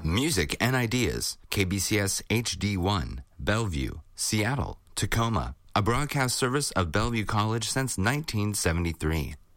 Music and Ideas, KBCS HD1, Bellevue, Seattle, Tacoma, a broadcast service of Bellevue College since 1973.